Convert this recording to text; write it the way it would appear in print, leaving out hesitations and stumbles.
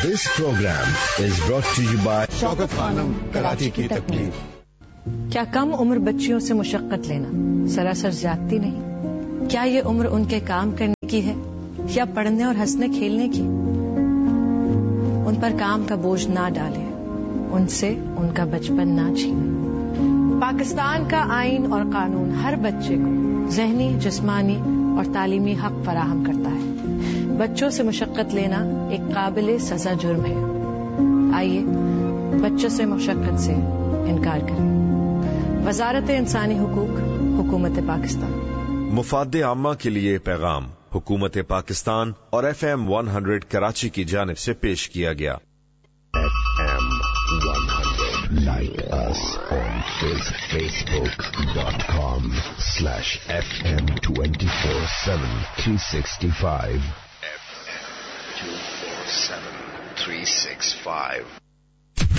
This program is brought to you by شوکت خانم کراچی کی تکمیل. کیا کم عمر بچیوں سے مشقت لینا سراسر زیادتی نہیں؟ کیا یہ عمر ان کے کام کرنے کی ہے یا پڑھنے اور ہنسنے کھیلنے کی؟ ان پر کام کا بوجھ نہ ڈالیں، ان سے ان کا بچپن نہ چھینیں. پاکستان کا آئین اور قانون ہر بچے کو ذہنی، جسمانی اور تعلیمی حق فراہم کرتا ہے. بچوں سے مشقت لینا ایک قابل سزا جرم ہے. آئیے بچوں سے مشقت سے انکار کریں. وزارت انسانی حقوق، حکومت پاکستان. مفاد عامہ کے لیے پیغام حکومت پاکستان اور FM 100 کراچی کی جانب سے پیش کیا گیا. FM 100. Like us on Facebook.com/FM 24/7 365. FM 24/7 365.